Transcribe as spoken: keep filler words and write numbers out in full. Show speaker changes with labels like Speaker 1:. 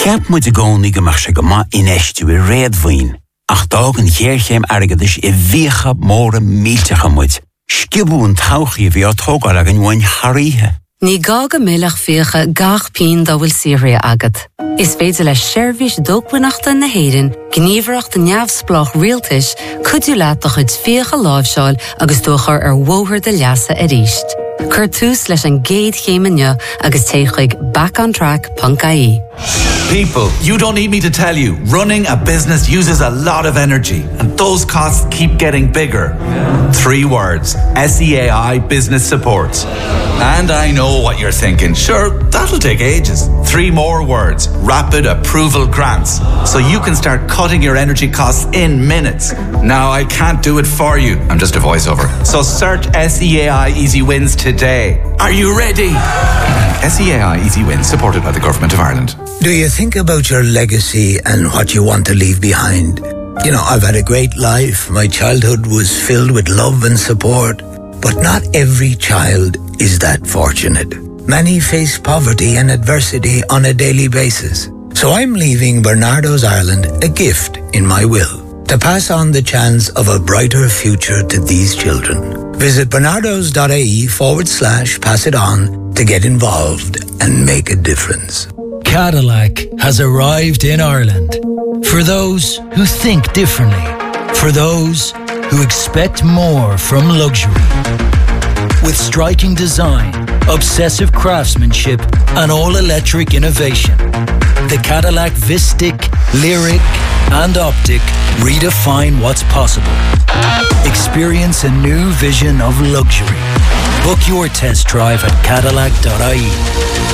Speaker 1: Ceap muid a gcónaí go mar se go ma inéistú I réadmhaoin, ach dágan chéirchéim airgeadis I bhíocha móra míltecha muid. Skibún tauchi bhí á tógáil ag an bhain charíthe.
Speaker 2: Ní gaga millach fíocha gach pín dá bhfuil síre agad. Is féidir le seirbhís dógbuachta na héireann, gníomhreacht a neamhsplách rialtais, cuidiú leat do chuid fíocha láimhseáil agus dúchar ar mhóthar de leasa a ríist. Cur tús leis an géad chéimeanne agus téigh backontrack dot I E.
Speaker 3: People, you don't need me to tell you, running a business uses a lot of energy, and those costs keep getting bigger. Three words, S E A I Business Support. And I know what you're thinking, sure, that'll take ages. Three more words, Rapid Approval Grants, so you can start cutting your energy costs in minutes. Now, I can't do it for you, I'm just a voiceover. So search S E A I Easy Wins today. Are you ready? S E A I Easy Wins, supported by the Government of Ireland.
Speaker 4: Do you think about your legacy and what you want to leave behind? You know, I've had a great life. My childhood was filled with love and support. But not every child is that fortunate. Many face poverty and adversity on a daily basis. So I'm leaving Bernardo's Ireland a gift in my will, to pass on the chance of a brighter future to these children. Visit bernardos.ie forward slash pass it on to get involved and make a difference.
Speaker 5: Cadillac has arrived in Ireland for those who think differently, for those who expect more from luxury. With striking design, obsessive craftsmanship, and all-electric innovation, the Cadillac Vistic, Lyric, and Optic redefine what's possible. Experience a new vision of luxury. Book your test drive at cadillac dot I E.